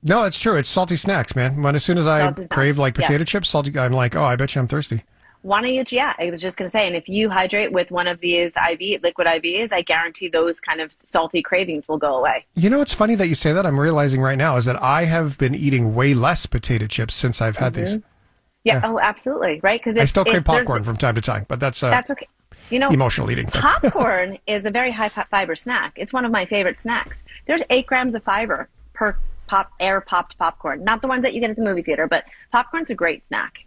No, it's true. It's salty snacks, man. As soon as I crave like potato chips, salty, I'm like, oh, I bet you I'm thirsty. Why don't you? Yeah, I was just going to say, and if you hydrate with one of these liquid IVs, I guarantee those kind of salty cravings will go away. You know, it's funny that you say that. I'm realizing right now is that I have been eating way less potato chips since I've had these. Yeah. Oh, absolutely. Right. Because I still crave popcorn from time to time, but that's okay. You know, emotional eating thing. Popcorn is a very high fiber snack. It's one of my favorite snacks. There's 8 grams of fiber per popped popcorn. Not the ones that you get at the movie theater, but popcorn's a great snack.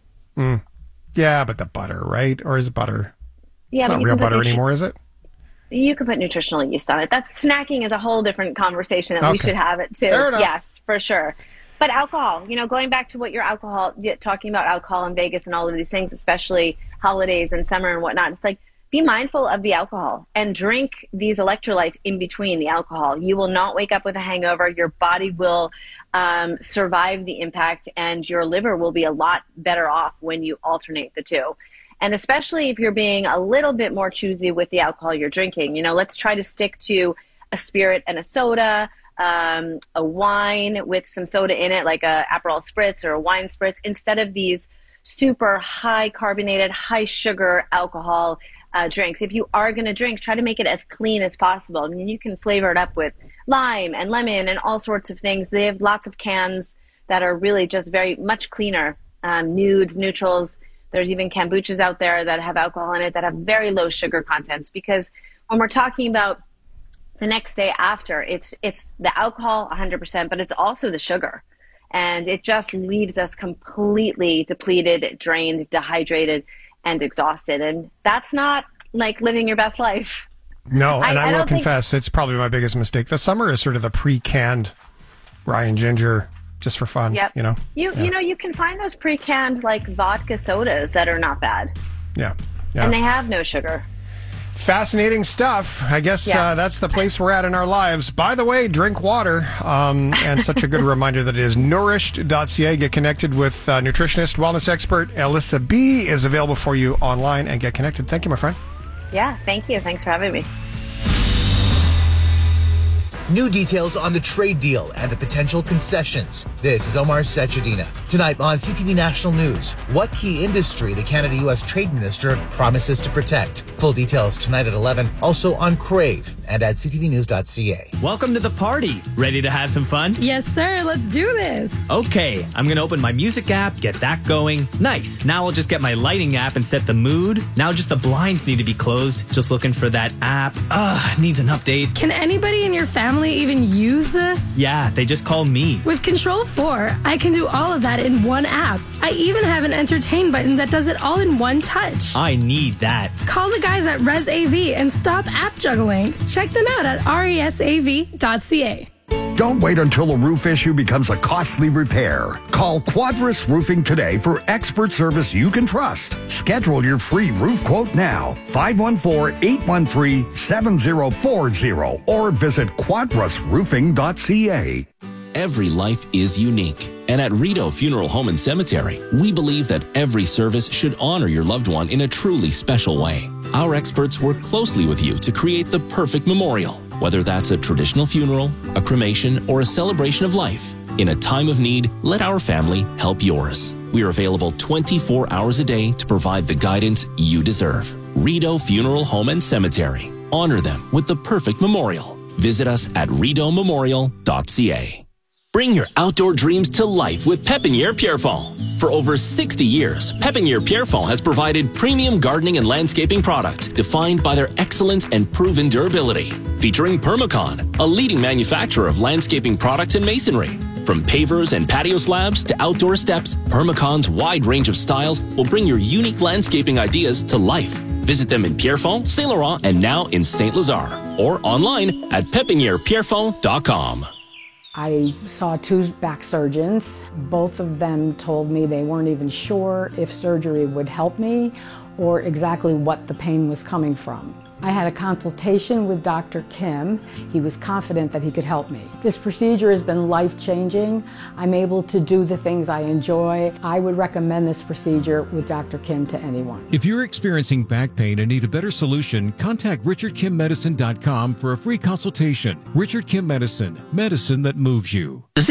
Yeah, but the butter, right? Or is it butter? Yeah, it's not real butter anymore, is it? You can put nutritional yeast on it. Snacking is a whole different conversation, and we should have it too. Fair enough. Yes, for sure. But alcohol, going back to what talking about alcohol in Vegas and all of these things, especially holidays and summer and whatnot, it's like, be mindful of the alcohol and drink these electrolytes in between the alcohol. You will not wake up with a hangover. Your body will survive the impact, and your liver will be a lot better off when you alternate the two. And especially if you're being a little bit more choosy with the alcohol you're drinking, let's try to stick to a spirit and a soda, a wine with some soda in it, like a Aperol Spritz or a wine spritz, instead of these super high carbonated, high sugar alcohol drinks. If you are going to drink, try to make it as clean as possible. I mean, you can flavor it up with lime and lemon and all sorts of things. They have lots of cans that are really just very much cleaner, nudes, neutrals. There's even kombuchas out there that have alcohol in it that have very low sugar contents, because when we're talking about the next day after, it's the alcohol 100%, but it's also the sugar. And it just leaves us completely depleted, drained, dehydrated, and exhausted. And that's not like living your best life. No, and I will confess, it's probably my biggest mistake. The summer is sort of the pre-canned rye and ginger, just for fun. Yep. You can find those pre-canned like vodka sodas that are not bad. Yeah. And they have no sugar. Fascinating stuff. I guess that's the place we're at in our lives. By the way, drink water. And such a good reminder that it is nourished.ca. Get connected with nutritionist, wellness expert Alyssa B. is available for you online, and get connected. Thank you, my friend. Yeah, thank you. Thanks for having me. New details on the trade deal and the potential concessions. This is Omar Sechedina. Tonight on CTV National News, what key industry the Canada-U.S. Trade Minister promises to protect. Full details tonight at 11, also on Crave and at ctvnews.ca. Welcome to the party. Ready to have some fun? Yes, sir. Let's do this. Okay, I'm going to open my music app, get that going. Nice. Now I'll just get my lighting app and set the mood. Now just the blinds need to be closed. Just looking for that app. Needs an update. Can anybody in your family even use this? Yeah, they just call me. With Control 4, I can do all of that in one app. I even have an entertain button that does it all in one touch. I need that. Call the guys at ResAV and stop app juggling. Check them out at resav.ca. Don't wait until a roof issue becomes a costly repair. Call Quadris Roofing today for expert service you can trust. Schedule your free roof quote now. 514-813-7040 or visit quadrisroofing.ca. Every life is unique. And at Rideau Funeral Home and Cemetery, we believe that every service should honor your loved one in a truly special way. Our experts work closely with you to create the perfect memorial, whether that's a traditional funeral, a cremation, or a celebration of life. In a time of need, let our family help yours. We are available 24 hours a day to provide the guidance you deserve. Rideau Funeral Home and Cemetery. Honor them with the perfect memorial. Visit us at rideaumemorial.ca. Bring your outdoor dreams to life with Pépinière Pierrefonds. For over 60 years, Pépinière Pierrefonds has provided premium gardening and landscaping products defined by their excellent and proven durability. Featuring Permacon, a leading manufacturer of landscaping products and masonry. From pavers and patio slabs to outdoor steps, Permacon's wide range of styles will bring your unique landscaping ideas to life. Visit them in Pierrefonds, Saint Laurent, and now in Saint Lazare, or online at pepinierpierrefonds.com. I saw 2 back surgeons. Both of them told me they weren't even sure if surgery would help me or exactly what the pain was coming from. I had a consultation with Dr. Kim. He was confident that he could help me. This procedure has been life-changing. I'm able to do the things I enjoy. I would recommend this procedure with Dr. Kim to anyone. If you're experiencing back pain and need a better solution, contact richardkimmedicine.com for a free consultation. Richard Kim Medicine, medicine that moves you. Does it feel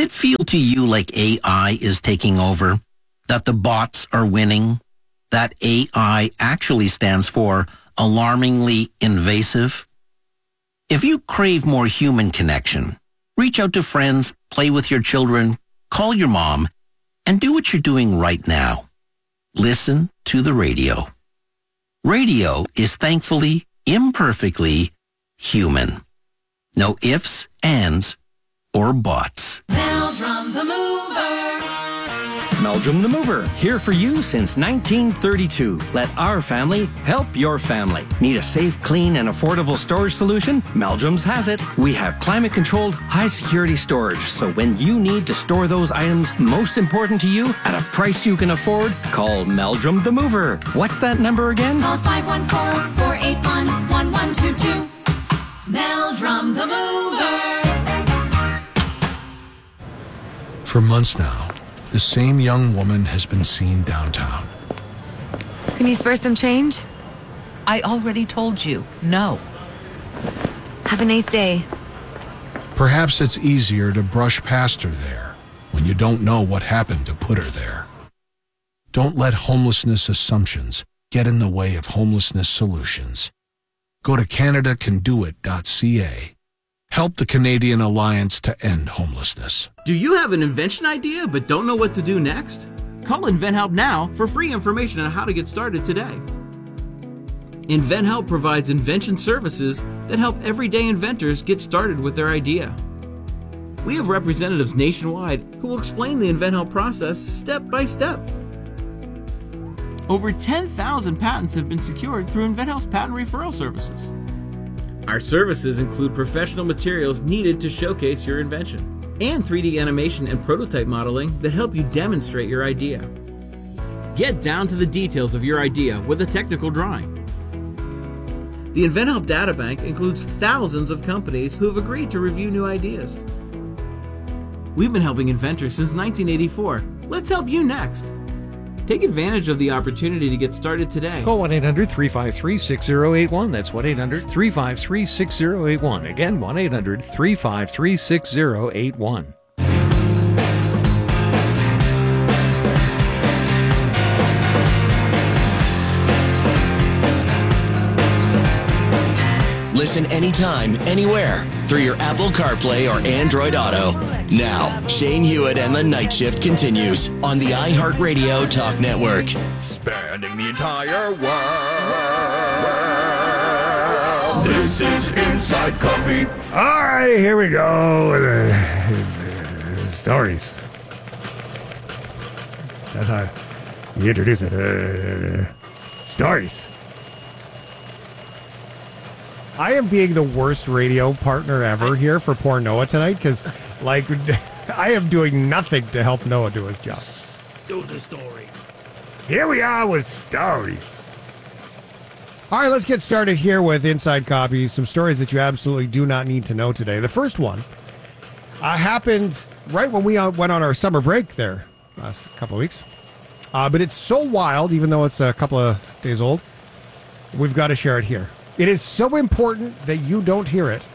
to you like AI is taking over? That the bots are winning? That AI actually stands for alarmingly invasive? If you crave more human connection, reach out to friends, play with your children, call your mom, and do what you're doing right now. Listen to the radio. Radio is thankfully, imperfectly human. No ifs, ands, or buts. Meldrum the Mover. Meldrum the Mover, here for you since 1932. Let our family help your family. Need a safe, clean, and affordable storage solution? Meldrum's has it. We have climate-controlled, high-security storage, so when you need to store those items most important to you at a price you can afford, call Meldrum the Mover. What's that number again? Call 514-481-1122. Meldrum the Mover. For months now, the same young woman has been seen downtown. Can you spare some change? I already told you, no. Have a nice day. Perhaps it's easier to brush past her there when you don't know what happened to put her there. Don't let homelessness assumptions get in the way of homelessness solutions. Go to CanadaCanDoIt.ca. Help the Canadian Alliance to End Homelessness. Do you have an invention idea but don't know what to do next? Call InventHelp now for free information on how to get started today. InventHelp provides invention services that help everyday inventors get started with their idea. We have representatives nationwide who will explain the InventHelp process step by step. Over 10,000 patents have been secured through InventHelp's patent referral services. Our services include professional materials needed to showcase your invention, and 3D animation and prototype modeling that help you demonstrate your idea. Get down to the details of your idea with a technical drawing. The InventHelp Databank includes thousands of companies who have agreed to review new ideas. We've been helping inventors since 1984. Let's help you next. Take advantage of the opportunity to get started today. Call 1-800-353-6081. That's 1-800-353-6081. Again, 1-800-353-6081. Listen anytime, anywhere, through your Apple CarPlay or Android Auto. Now, Shane Hewitt and the Night Shift continues on the iHeartRadio Talk Network. Spanning the entire world. This is Inside Copy. All right, here we go with stories. That's how you introduce it. Stories. I am being the worst radio partner ever here for poor Noah tonight because, like, I am doing nothing to help Noah do his job. Do the story. Here we are with stories. All right, let's get started here with Inside Copy, some stories that you absolutely do not need to know today. The first one happened right when we went on our summer break there last couple of weeks. But it's so wild, even though it's a couple of days old, we've got to share it here. It is so important that you don't hear it.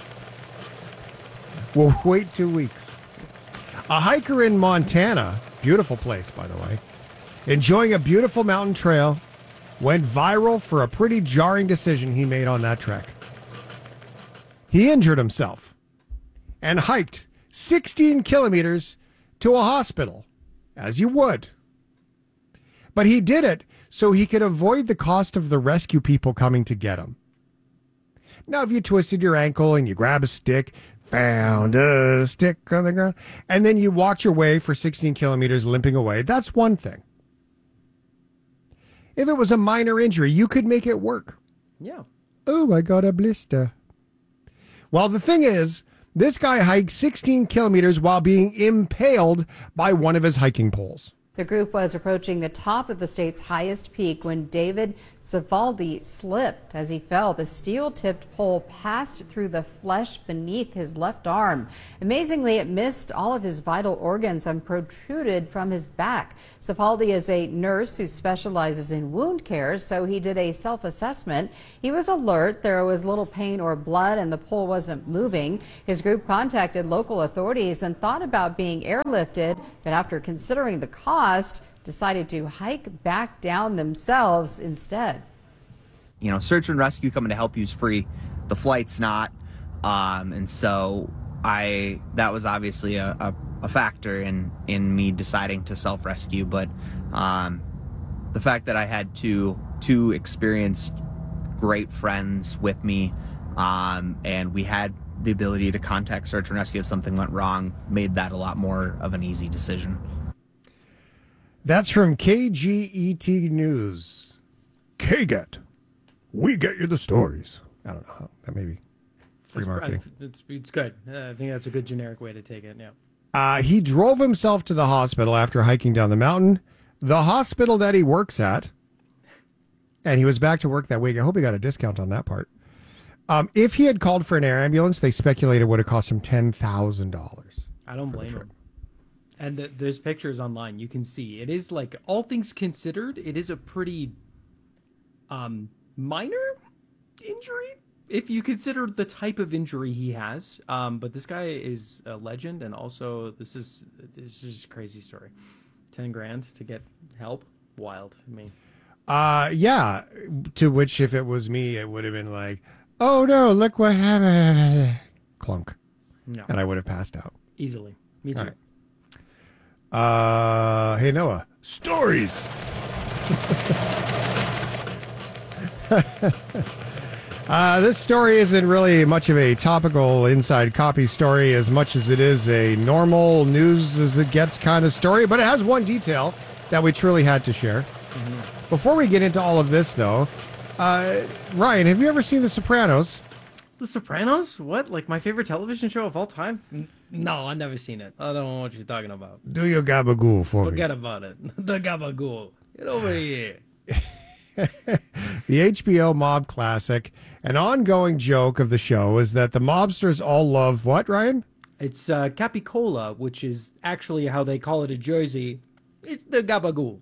We'll wait 2 weeks. A hiker in Montana, beautiful place, by the way, enjoying a beautiful mountain trail, went viral for a pretty jarring decision he made on that trek. He injured himself and hiked 16 kilometers to a hospital, as you would. But he did it so he could avoid the cost of the rescue people coming to get him. Now, if you twisted your ankle and you grab a stick, found a stick on the ground, and then you walked your way for 16 kilometers limping away, that's one thing. If it was a minor injury, you could make it work. Yeah. Oh, I got a blister. Well, the thing is, this guy hiked 16 kilometers while being impaled by one of his hiking poles. The group was approaching the top of the state's highest peak when David Civaldi slipped. As he fell, the steel-tipped pole passed through the flesh beneath his left arm. Amazingly, it missed all of his vital organs and protruded from his back. Civaldi is a nurse who specializes in wound care, so he did a self-assessment. He was alert. There was little pain or blood, and the pole wasn't moving. His group contacted local authorities and thought about being airlifted, but after considering the cost, decided to hike back down themselves instead. You know, search and rescue coming to help you is free. The flight's not. And so that was obviously a factor in me deciding to self-rescue. But the fact that I had two experienced great friends with me, and we had the ability to contact search and rescue if something went wrong, made that a lot more of an easy decision. That's from KGET News. KGET. We get you the stories. I don't know how that may be free marketing. It's good. I think that's a good generic way to take it. Yeah. He drove himself to the hospital after hiking down the mountain, the hospital that he works at, and he was back to work that week. I hope he got a discount on that part. If he had called for an air ambulance, they speculated it would have cost him $10,000. I don't blame him. And there's pictures online. You can see it is, like, all things considered, it is a pretty minor injury if you consider the type of injury he has. But this guy is a legend, and also this is just a crazy story. $10,000 to get help, wild. I mean, yeah. To which, if it was me, it would have been like, "Oh no, look what happened!" Clunk, no. And I would have passed out easily. Me too. All right. Hey Noah, stories. This story isn't really much of a topical inside copy story as much as it is a normal news as it gets kind of story, but it has one detail that we truly had to share. Mm-hmm. Before we get into all of this, though, Ryan, have you ever seen The Sopranos? The Sopranos? What? Like my favorite television show of all time? No, I've never seen it. I don't know what you're talking about. Do your gabagool for Forget about it. The gabagool. Get over here. The HBO mob classic. An ongoing joke of the show is that the mobsters all love what, Ryan? It's capicola, which is actually how they call it in Jersey. It's the gabagool.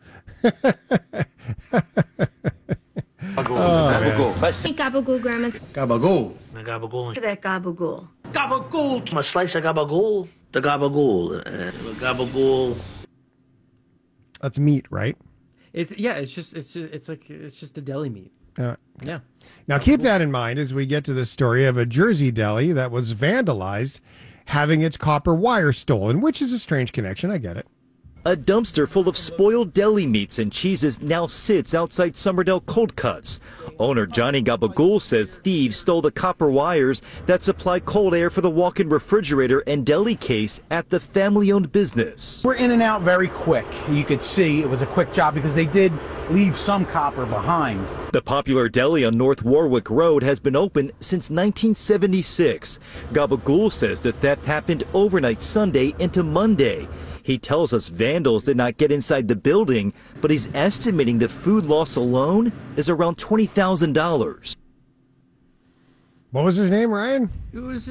Gabagool. Gabagool, Grandma. Gabagool. Gabagool. That gabagool. Gabagool. A slice of gabagool. The gabagool. Gabagool. That's meat, right? It's just a deli meat. Yeah. Now keep that in mind as we get to the story of a Jersey deli that was vandalized, having its copper wire stolen, which is a strange connection. I get it. A dumpster full of spoiled deli meats and cheeses now sits outside Summerdale Cold Cuts. Owner Johnny Gabagool says thieves stole the copper wires that supply cold air for the walk-in refrigerator and deli case at the family-owned business. We're in and out very quick. You could see it was a quick job because they did leave some copper behind. The popular deli on North Warwick Road has been open since 1976. Gabagool says the theft happened overnight Sunday into Monday. He tells us vandals did not get inside the building, but he's estimating the food loss alone is around $20,000. What was his name, Ryan? It was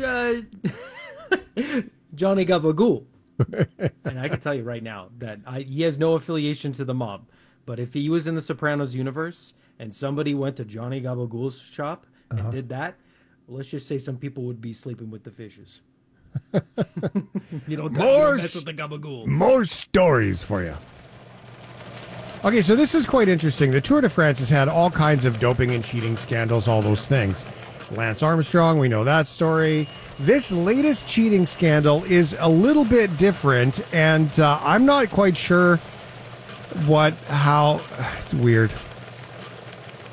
Johnny Gabagool. And I can tell you right now that he has no affiliation to the mob. But if he was in the Sopranos universe and somebody went to Johnny Gabagool's shop and did that, well, let's just say some people would be sleeping with the fishes. You don't mess with the gabagool. More stories for you. Okay, so this is quite interesting. The Tour de France has had all kinds of doping and cheating scandals, all those things. Lance Armstrong, we know that story. This latest cheating scandal is a little bit different, and I'm not quite sure how. It's weird.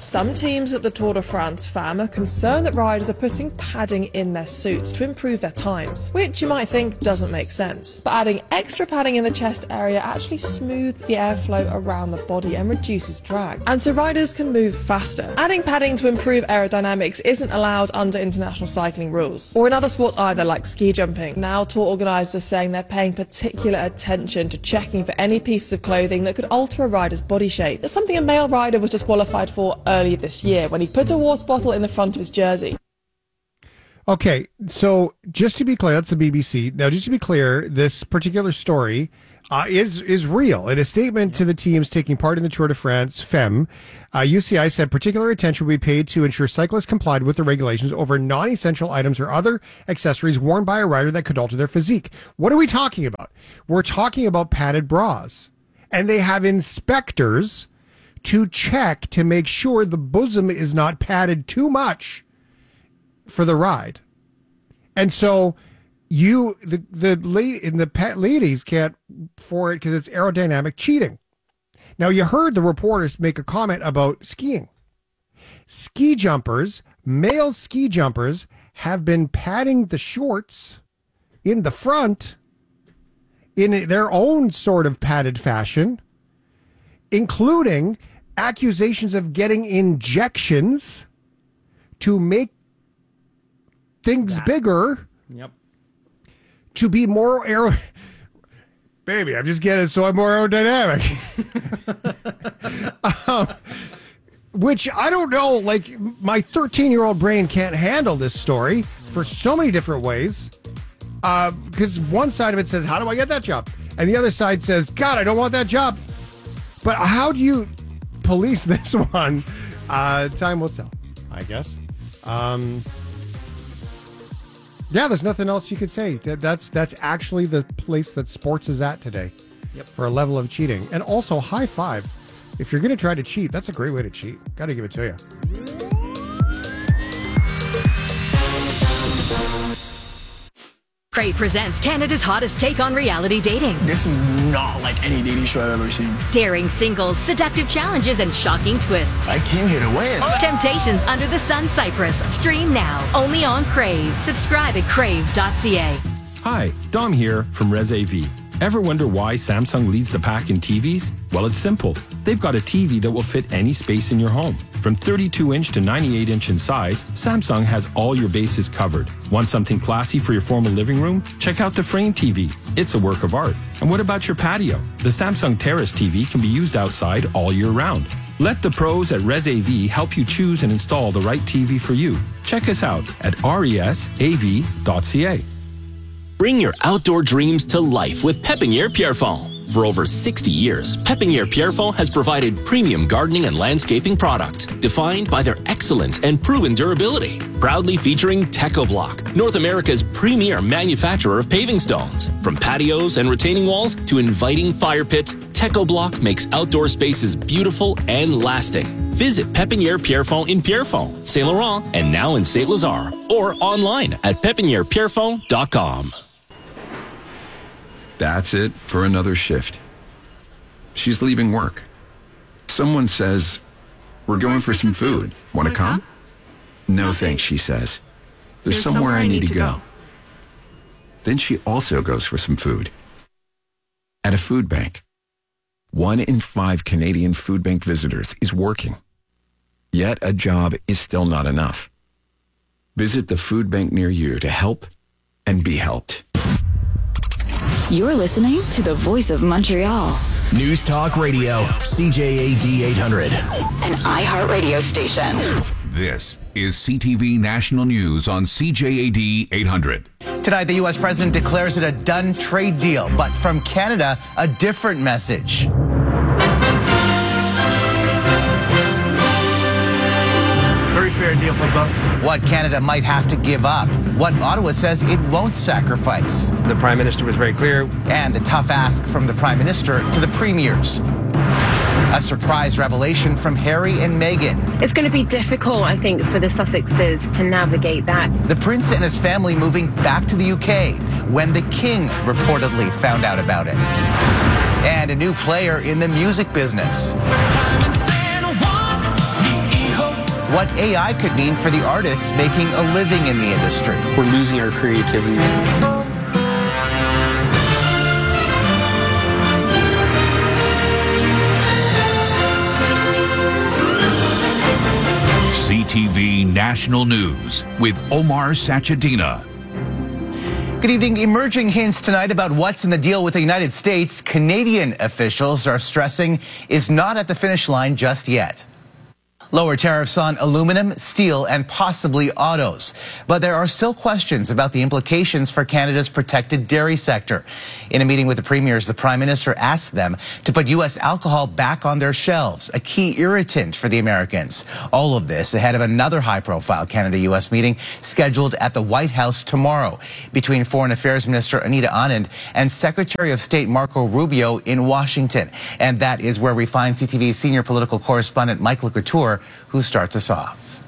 Some teams at the Tour de France FAM are concerned that riders are putting padding in their suits to improve their times, which you might think doesn't make sense. But adding extra padding in the chest area actually smooths the airflow around the body and reduces drag, and so riders can move faster. Adding padding to improve aerodynamics isn't allowed under international cycling rules, or in other sports either, like ski jumping. Now tour organisers are saying they're paying particular attention to checking for any pieces of clothing that could alter a rider's body shape. That's something a male rider was disqualified for earlier this year when he put a water bottle in the front of his jersey. Okay, so just to be clear, that's the BBC. Now, just to be clear, this particular story is real. In a statement to the teams taking part in the Tour de France FEM, UCI said particular attention will be paid to ensure cyclists complied with the regulations over non-essential items or other accessories worn by a rider that could alter their physique. What are we talking about? We're talking about padded bras. And they have inspectors to check to make sure the bosom is not padded too much for the ride. And so the ladies can't for it because it's aerodynamic cheating. Now, you heard the reporters make a comment about skiing. Ski jumpers, male ski jumpers, have been padding the shorts in the front in their own sort of padded fashion, including accusations of getting injections to make things bigger. Yep. To be more Baby, I'm just getting so I'm more aerodynamic. Which I don't know, like my 13-year-old brain can't handle this story for so many different ways. Because one side of it says, how do I get that job? And the other side says, God, I don't want that job. But how do you police this one? Time will tell, I guess. Yeah, there's nothing else you could say. That's actually the place that sports is at today. Yep. For a level of cheating. And also, high five. If you're going to try to cheat, that's a great way to cheat. Got to give it to you. Crave presents Canada's hottest take on reality dating. This is not like any dating show I've ever seen. Daring singles, seductive challenges, and shocking twists. I came here to win. Temptations Under the Sun Cyprus. Stream now, only on Crave. Subscribe at crave.ca. Hi, Dom here from Res AV. Ever wonder why Samsung leads the pack in TVs? Well, it's simple. They've got a TV that will fit any space in your home. From 32-inch to 98-inch in size, Samsung has all your bases covered. Want something classy for your formal living room? Check out the Frame TV. It's a work of art. And what about your patio? The Samsung Terrace TV can be used outside all year round. Let the pros at Res AV help you choose and install the right TV for you. Check us out at resav.ca. Bring your outdoor dreams to life with Pépinière Pierrefonds. For over 60 years, Pépinière Pierrefonds has provided premium gardening and landscaping products defined by their excellent and proven durability. Proudly featuring TechoBlock, North America's premier manufacturer of paving stones. From patios and retaining walls to inviting fire pits, TechoBlock makes outdoor spaces beautiful and lasting. Visit Pépinière Pierrefonds in Pierrefonds, Saint Laurent, and now in Saint Lazare, or online at pépinièrepierrefonds.com. That's it for another shift. She's leaving work. Someone says, we're going for some food. Want to come? No thanks, she says. There's somewhere I need to go. Then she also goes for some food. At a food bank. 1 in 5 Canadian food bank visitors is working. Yet a job is still not enough. Visit the food bank near you to help and be helped. You're listening to the Voice of Montreal. News Talk Radio, CJAD 800. An iHeartRadio station. This is CTV National News on CJAD 800. Tonight, the U.S. president declares it a done trade deal, but from Canada, a different message. Very fair deal for both. What Canada might have to give up. What Ottawa says it won't sacrifice. The Prime Minister was very clear. And the tough ask from the Prime Minister to the premiers. A surprise revelation from Harry and Meghan. It's going to be difficult, I think, for the Sussexes to navigate that. The prince and his family moving back to the UK when the king reportedly found out about it. And a new player in the music business. what AI could mean for the artists making a living in the industry. We're losing our creativity. CTV National News with Omar Sachedina. Good evening. Emerging hints tonight about what's in the deal with the United States. Canadian officials are stressing is not at the finish line just yet. Lower tariffs on aluminum, steel, and possibly autos. But there are still questions about the implications for Canada's protected dairy sector. In a meeting with the premiers, the Prime Minister asked them to put U.S. alcohol back on their shelves, a key irritant for the Americans. All of this ahead of another high-profile Canada-U.S. meeting scheduled at the White House tomorrow between Foreign Affairs Minister Anita Anand and Secretary of State Marco Rubio in Washington. And that is where we find CTV's senior political correspondent Michael Couture, who starts us off.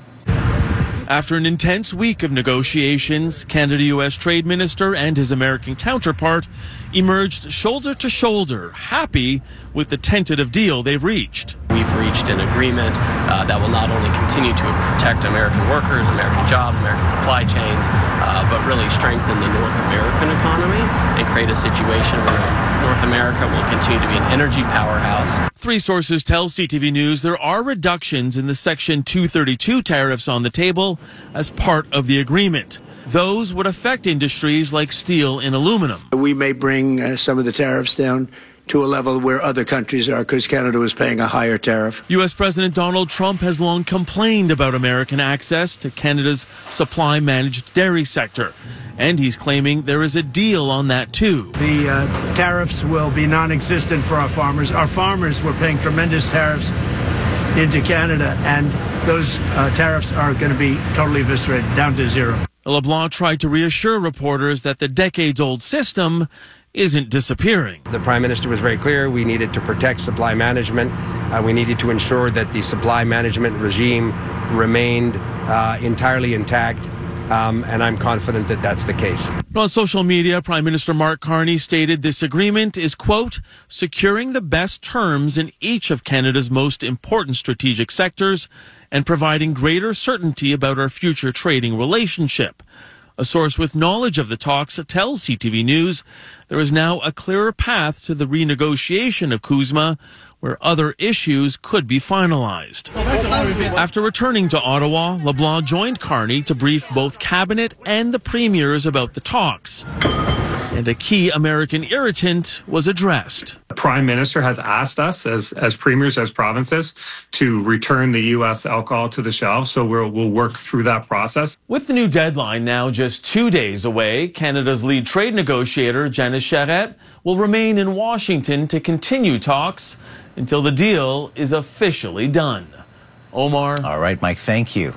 After an intense week of negotiations, Canada-U.S. Trade Minister and his American counterpart emerged shoulder to shoulder, happy with the tentative deal they've reached. We've reached an agreement that will not only continue to protect American workers, American jobs, American supply chains, but really strengthen the North American economy and create a situation where North America will continue to be an energy powerhouse. Three sources tell CTV News there are reductions in the Section 232 tariffs on the table as part of the agreement. Those would affect industries like steel and aluminum. We may bring some of the tariffs down to a level where other countries are, because Canada was paying a higher tariff. U.S. President Donald Trump has long complained about American access to Canada's supply-managed dairy sector. And he's claiming there is a deal on that, too. The tariffs will be non-existent for our farmers. Our farmers were paying tremendous tariffs into Canada, and those tariffs are going to be totally eviscerated, down to zero. LeBlanc tried to reassure reporters that the decades-old system isn't disappearing. The Prime Minister was very clear. We needed to protect supply management. We needed to ensure that the supply management regime remained entirely intact. And I'm confident that that's the case. On social media, Prime Minister Mark Carney stated this agreement is, quote, securing the best terms in each of Canada's most important strategic sectors and providing greater certainty about our future trading relationship. A source with knowledge of the talks tells CTV News there is now a clearer path to the renegotiation of CUSMA, where other issues could be finalized. After returning to Ottawa, LeBlanc joined Carney to brief both Cabinet and the premiers about the talks. And a key American irritant was addressed. The Prime Minister has asked us as premiers, as provinces, to return the U.S. alcohol to the shelves, so we'll work through that process. With the new deadline now just 2 days away, Canada's lead trade negotiator, Janice Charette, will remain in Washington to continue talks until the deal is officially done. Omar. All right, Mike, thank you.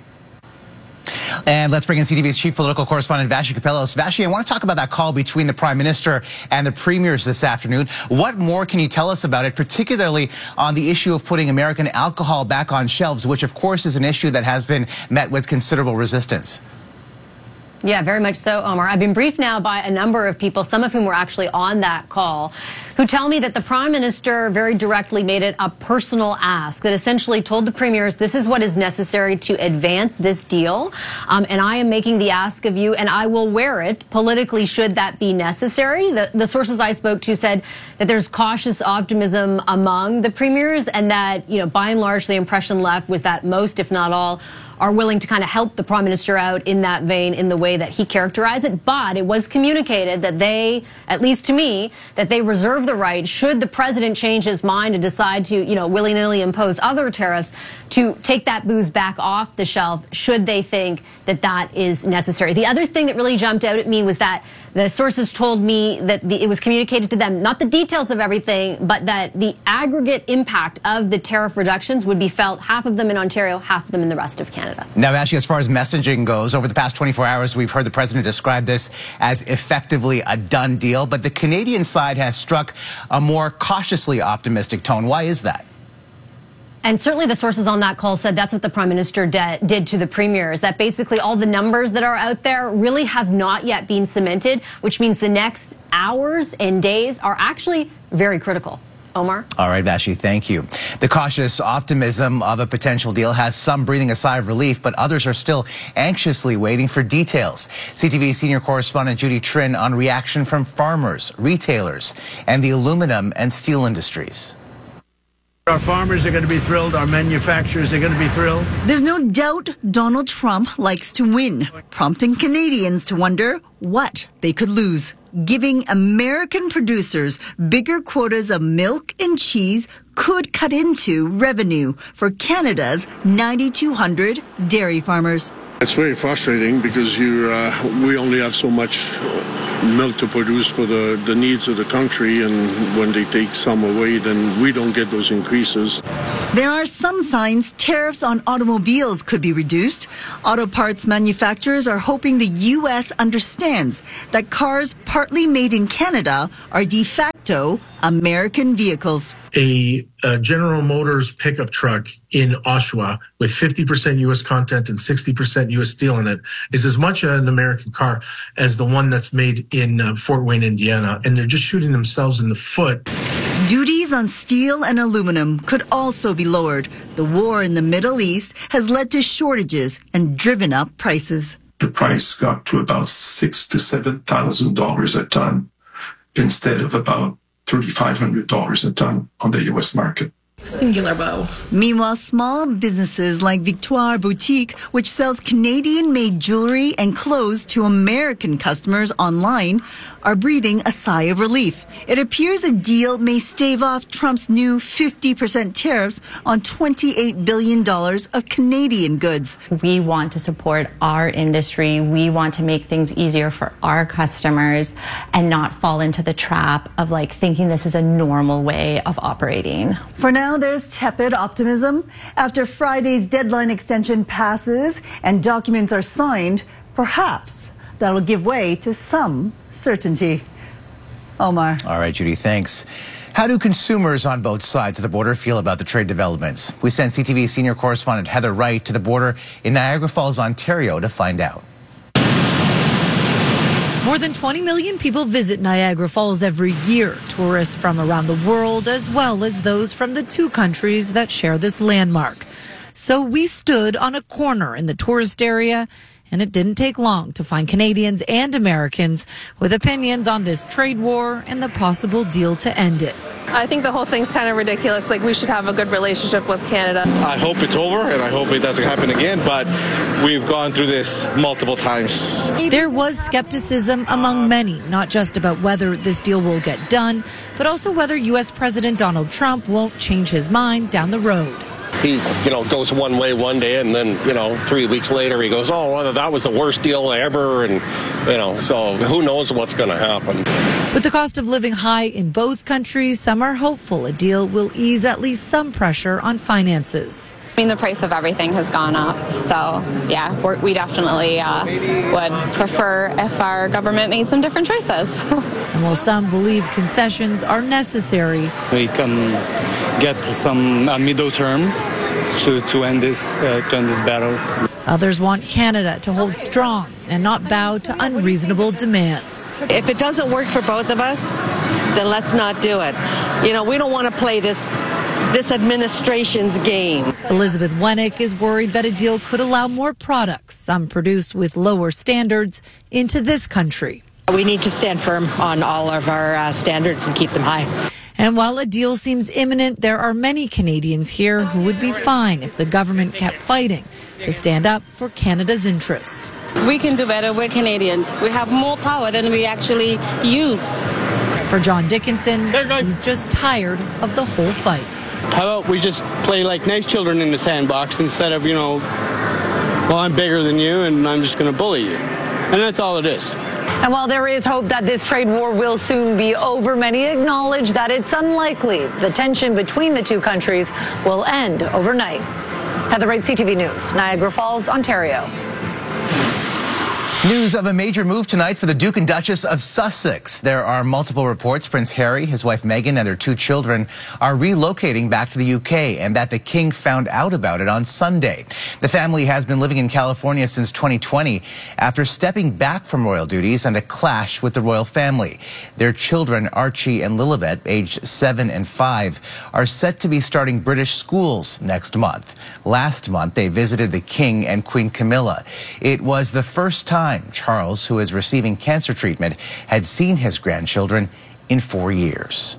And let's bring in CTV's chief political correspondent, Vassy Kapelos. Vassy, I want to talk about that call between the Prime Minister and the premiers this afternoon. What more can you tell us about it, particularly on the issue of putting American alcohol back on shelves, which, of course, is an issue that has been met with considerable resistance? Yeah, very much so, Omar. I've been briefed now by a number of people, some of whom were actually on that call, who tell me that the Prime Minister very directly made it a personal ask, that essentially told the premiers this is what is necessary to advance this deal, and I am making the ask of you, and I will wear it politically should that be necessary. The sources I spoke to said that there's cautious optimism among the premiers, and that, you know, by and large, the impression left was that most, if not all, are willing to kind of help the Prime Minister out in that vein, in the way that he characterized it. But it was communicated that they, at least to me, that they reserve the right, should the President change his mind and decide to, you know, willy-nilly impose other tariffs, to take that booze back off the shelf, should they think that that is necessary. The other thing that really jumped out at me was that the sources told me that it was communicated to them, not the details of everything, but that the aggregate impact of the tariff reductions would be felt, half of them in Ontario, half of them in the rest of Canada. Now, actually, as far as messaging goes, over the past 24 hours, we've heard the President describe this as effectively a done deal, but the Canadian side has struck a more cautiously optimistic tone. Why is that? And certainly the sources on that call said that's what the Prime Minister did to the premiers, that basically all the numbers that are out there really have not yet been cemented, which means the next hours and days are actually very critical. Omar? All right, Vashi, thank you. The cautious optimism of a potential deal has some breathing a sigh of relief, but others are still anxiously waiting for details. CTV senior correspondent Judy Trinh on reaction from farmers, retailers, and the aluminum and steel industries. Our farmers are going to be thrilled. Our manufacturers are going to be thrilled. There's no doubt Donald Trump likes to win, prompting Canadians to wonder what they could lose. Giving American producers bigger quotas of milk and cheese could cut into revenue for Canada's 9,200 dairy farmers. It's very frustrating because we only have so much milk to produce for the needs of the country, and when they take some away, then we don't get those increases. There are some signs tariffs on automobiles could be reduced. Auto parts manufacturers are hoping the U.S. understands that cars partly made in Canada are de facto American vehicles. A General Motors pickup truck in Oshawa with 50% U.S. content and 60% U.S. steel in it is as much an American car as the one that's made in Fort Wayne, Indiana. And they're just shooting themselves in the foot. Duties on steel and aluminum could also be lowered. The war in the Middle East has led to shortages and driven up prices. The price got to about $6,000 to $7,000 a ton instead of about $3,500 a ton on the U.S. market. Singular bow. Meanwhile, small businesses like Victoire Boutique, which sells Canadian-made jewelry and clothes to American customers online, are breathing a sigh of relief. It appears a deal may stave off Trump's new 50% tariffs on $28 billion of Canadian goods. We want to support our industry. We want to make things easier for our customers and not fall into the trap of thinking this is a normal way of operating. For now, there's tepid optimism. After Friday's deadline extension passes and documents are signed, perhaps that'll give way to some certainty. Omar. All right, Judy, thanks. How do consumers on both sides of the border feel about the trade developments? We sent CTV senior correspondent Heather Wright to the border in Niagara Falls, Ontario to find out. More than 20 million people visit Niagara Falls every year. Tourists from around the world, as well as those from the two countries that share this landmark. So we stood on a corner in the tourist area, and it didn't take long to find Canadians and Americans with opinions on this trade war and the possible deal to end it. I think the whole thing's kind of ridiculous. We should have a good relationship with Canada. I hope it's over, and I hope it doesn't happen again, but we've gone through this multiple times. There was skepticism among many, not just about whether this deal will get done, but also whether U.S. President Donald Trump won't change his mind down the road. He, goes one way one day, and then, 3 weeks later he goes, oh, well, that was the worst deal ever, and, so who knows what's going to happen. With the cost of living high in both countries, some are hopeful a deal will ease at least some pressure on finances. The price of everything has gone up, so yeah, we definitely would prefer if our government made some different choices. And while some believe concessions are necessary, we can get some middle term to end this battle. Others want Canada to hold strong and not bow to unreasonable demands. If it doesn't work for both of us, then let's not do it. We don't want to play this administration's game. Elizabeth Wennick is worried that a deal could allow more products, some produced with lower standards, into this country. We need to stand firm on all of our standards and keep them high. And while a deal seems imminent, there are many Canadians here who would be fine if the government kept fighting to stand up for Canada's interests. We can do better. We're Canadians. We have more power than we actually use. For John Dickinson, he's just tired of the whole fight. How about we just play like nice children in the sandbox instead of, well, I'm bigger than you and I'm just going to bully you. And that's all it is. And while there is hope that this trade war will soon be over, many acknowledge that it's unlikely the tension between the two countries will end overnight. Heather Wright, CTV News, Niagara Falls, Ontario. News of a major move tonight for the Duke and Duchess of Sussex. There are multiple reports Prince Harry, his wife Meghan, and their 2 children are relocating back to the UK, and that the King found out about it on Sunday. The family has been living in California since 2020 after stepping back from royal duties and a clash with the royal family. Their children, Archie and Lilibet, aged 7 and 5, are set to be starting British schools next month. Last month, they visited the King and Queen Camilla. It was the first time Charles, who is receiving cancer treatment, had seen his grandchildren in 4 years.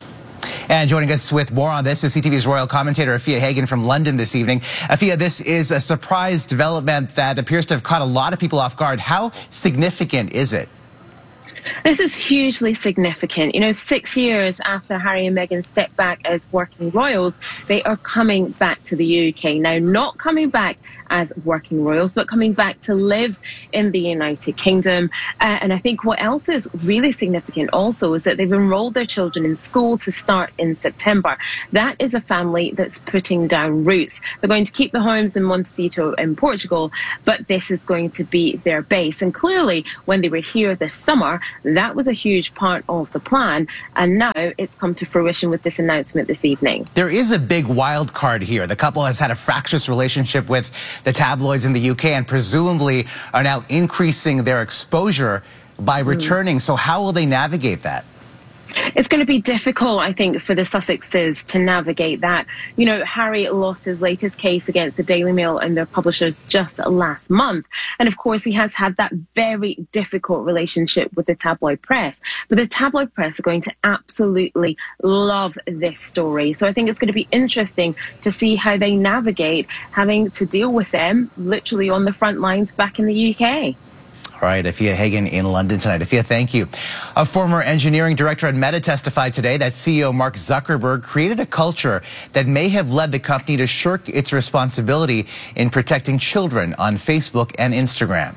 And joining us with more on this is CTV's royal commentator Afia Hagen from London this evening. Afia, this is a surprise development that appears to have caught a lot of people off guard. How significant is it? This is hugely significant. 6 years after Harry and Meghan stepped back as working royals, they are coming back to the UK. Now, not coming back as working royals, but coming back to live in the United Kingdom. And I think what else is really significant also is that they've enrolled their children in school to start in September. That is a family that's putting down roots. They're going to keep the homes in Montecito in Portugal, but this is going to be their base. And clearly, when they were here this summer, that was a huge part of the plan, and now it's come to fruition with this announcement this evening. There is a big wild card here. The couple has had a fractious relationship with the tabloids in the UK and presumably are now increasing their exposure by returning. So how will they navigate that? It's going to be difficult, I think, for the Sussexes to navigate that. Harry lost his latest case against the Daily Mail and their publishers just last month. And of course, he has had that very difficult relationship with the tabloid press. But the tabloid press are going to absolutely love this story. So I think it's going to be interesting to see how they navigate having to deal with them literally on the front lines back in the UK. All right, Afia Hagen in London tonight. Afia, thank you. A former engineering director at Meta testified today that CEO Mark Zuckerberg created a culture that may have led the company to shirk its responsibility in protecting children on Facebook and Instagram.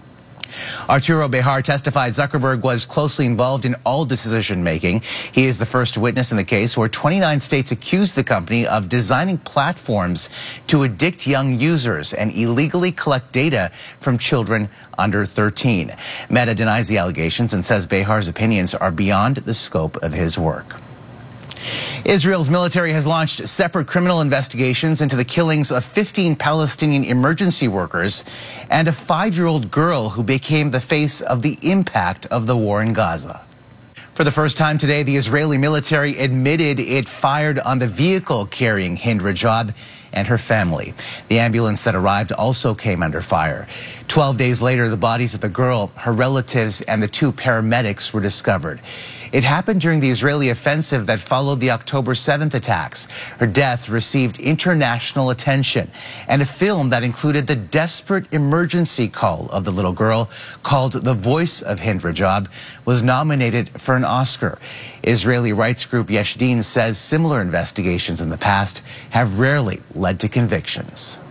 Arturo Bejar testified Zuckerberg was closely involved in all decision-making. He is the first witness in the case where 29 states accused the company of designing platforms to addict young users and illegally collect data from children under 13. Meta denies the allegations and says Bejar's opinions are beyond the scope of his work. Israel's military has launched separate criminal investigations into the killings of 15 Palestinian emergency workers and a 5-year-old girl who became the face of the impact of the war in Gaza. For the first time today, the Israeli military admitted it fired on the vehicle carrying Hind Rajab and her family. The ambulance that arrived also came under fire. 12 days later, the bodies of the girl, her relatives, and the 2 paramedics were discovered. It happened during the Israeli offensive that followed the October 7th attacks. Her death received international attention, and a film that included the desperate emergency call of the little girl, called The Voice of Hind Rajab, was nominated for an Oscar. Israeli rights group Yesh Din says similar investigations in the past have rarely led to convictions.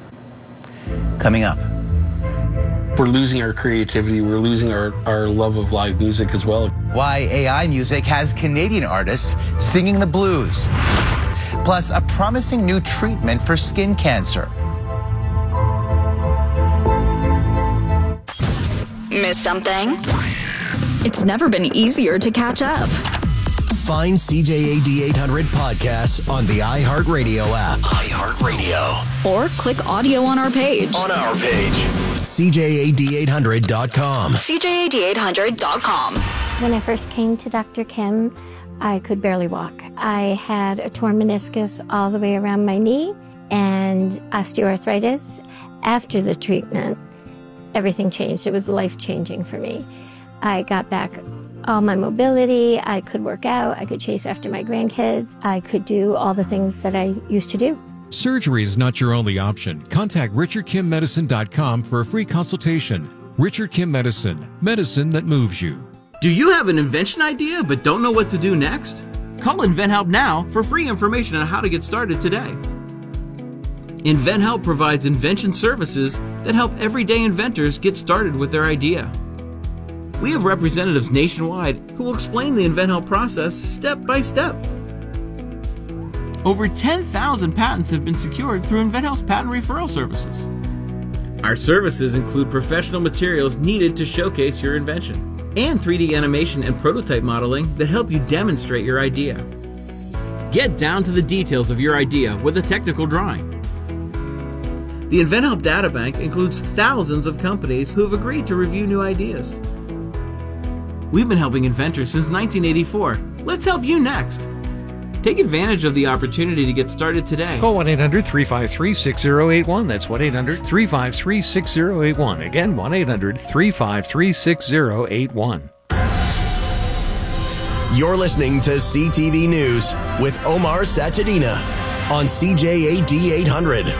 Coming up. We're losing our creativity. We're losing our love of live music as well. Why AI music has Canadian artists singing the blues. Plus, a promising new treatment for skin cancer. Miss something? It's never been easier to catch up. Find CJAD 800 podcasts on the iHeartRadio app. iHeartRadio. Or click audio on our page. CJAD800.com. CJAD800.com. When I first came to Dr. Kim, I could barely walk. I had a torn meniscus all the way around my knee and osteoarthritis. After the treatment, everything changed. It was life-changing for me. I got back all my mobility. I could work out. I could chase after my grandkids. I could do all the things that I used to do. Surgery is not your only option. Contact RichardKimMedicine.com for a free consultation. Richard Kim Medicine, medicine that moves you. Do you have an invention idea but don't know what to do next? Call InventHelp now for free information on how to get started today. InventHelp provides invention services that help everyday inventors get started with their idea. We have representatives nationwide who will explain the InventHelp process step by step. Over 10,000 patents have been secured through InventHelp's patent referral services. Our services include professional materials needed to showcase your invention, and 3D animation and prototype modeling that help you demonstrate your idea. Get down to the details of your idea with a technical drawing. The InventHelp Databank includes thousands of companies who have agreed to review new ideas. We've been helping inventors since 1984. Let's help you next. Take advantage of the opportunity to get started today. Call 1-800-353-6081. That's 1-800-353-6081. Again, 1-800-353-6081. You're listening to CTV News with Omar Sachedina on CJAD 800.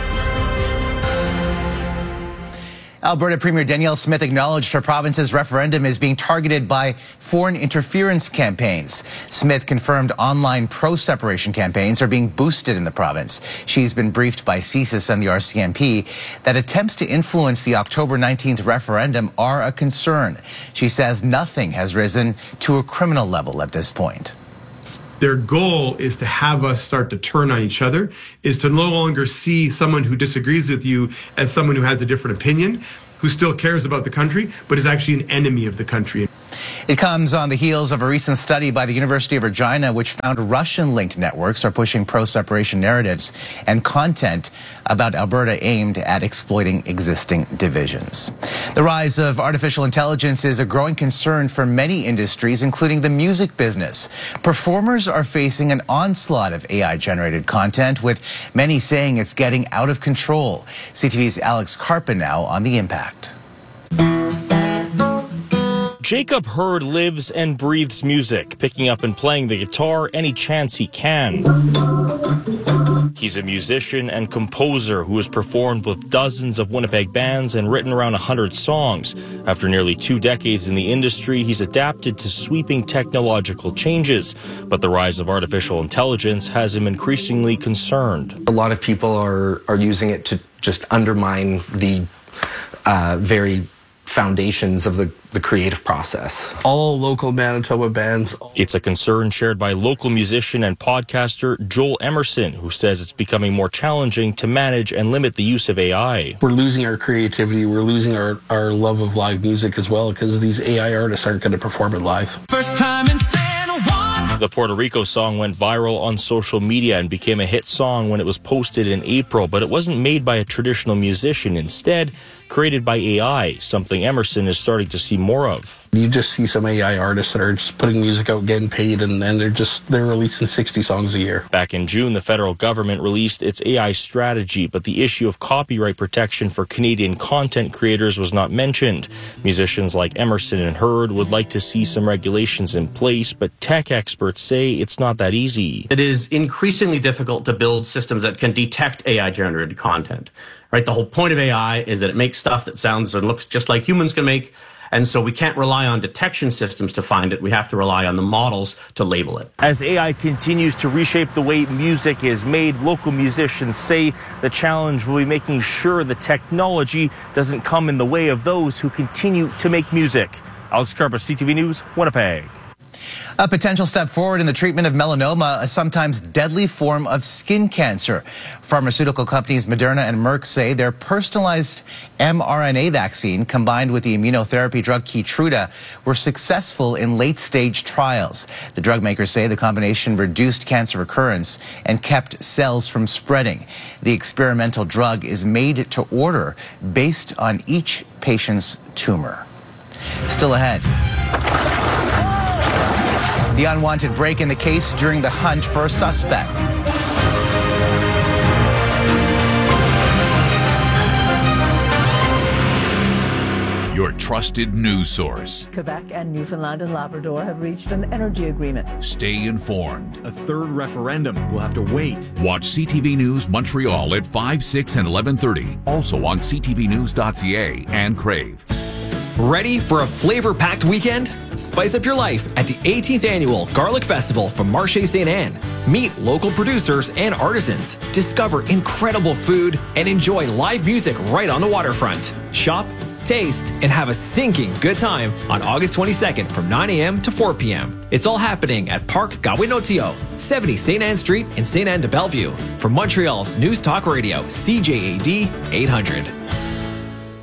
Alberta Premier Danielle Smith acknowledged her province's referendum is being targeted by foreign interference campaigns. Smith confirmed online pro-separation campaigns are being boosted in the province. She's been briefed by CSIS and the RCMP that attempts to influence the October 19th referendum are a concern. She says nothing has risen to a criminal level at this point. Their goal is to have us start to turn on each other, is to no longer see someone who disagrees with you as someone who has a different opinion, who still cares about the country, but is actually an enemy of the country. It comes on the heels of a recent study by the University of Regina, which found Russian-linked networks are pushing pro-separation narratives and content about Alberta aimed at exploiting existing divisions. The rise of artificial intelligence is a growing concern for many industries, including the music business. Performers are facing an onslaught of AI-generated content, with many saying it's getting out of control. CTV's Alex Carpin now on the impact. Jacob Hurd lives and breathes music, picking up and playing the guitar any chance he can. He's a musician and composer who has performed with dozens of Winnipeg bands and written around 100 songs. After nearly 2 decades in the industry, he's adapted to sweeping technological changes, but the rise of artificial intelligence has him increasingly concerned. A lot of people are using it to just undermine the very foundations of the creative process. All local Manitoba bands. It's a concern shared by local musician and podcaster Joel Emerson, who says it's becoming more challenging to manage and limit the use of AI. We're losing our creativity. We're losing our love of live music as well, because these AI artists aren't going to perform it live. First time in San Juan. The Puerto Rico song went viral on social media and became a hit song when it was posted in April, but it wasn't made by a traditional musician. Instead, created by AI, something Emerson is starting to see more of. You just see some AI artists that are just putting music out, getting paid, and they're releasing 60 songs a year. Back in June, the federal government released its AI strategy, but the issue of copyright protection for Canadian content creators was not mentioned. Musicians like Emerson and Hurd would like to see some regulations in place, but tech experts say it's not that easy. It is increasingly difficult to build systems that can detect AI-generated content. Right? The whole point of AI is that it makes stuff that sounds and looks just like humans can make, and so we can't rely on detection systems to find it. We have to rely on the models to label it. As AI continues to reshape the way music is made, local musicians say the challenge will be making sure the technology doesn't come in the way of those who continue to make music. Alex Carpa, CTV News, Winnipeg. A potential step forward in the treatment of melanoma, a sometimes deadly form of skin cancer. Pharmaceutical companies Moderna and Merck say their personalized mRNA vaccine combined with the immunotherapy drug Keytruda were successful in late-stage trials. The drug makers say the combination reduced cancer recurrence and kept cells from spreading. The experimental drug is made to order based on each patient's tumor. Still ahead. The unwanted break in the case during the hunt for a suspect. Your trusted news source. Quebec and Newfoundland and Labrador have reached an energy agreement. Stay informed. A third referendum will have to wait. Watch CTV News Montreal at 5, 6, and 11:30. Also on ctvnews.ca and Crave. Ready for a flavor-packed weekend? Spice up your life at the 18th Annual Garlic Festival from Marché St. Anne. Meet local producers and artisans, discover incredible food, and enjoy live music right on the waterfront. Shop, taste, and have a stinking good time on August 22nd from 9 a.m. to 4 p.m. It's all happening at Parc Gawinotio, 70 St. Anne Street in St. Anne de Bellevue. From Montreal's News Talk Radio, CJAD 800.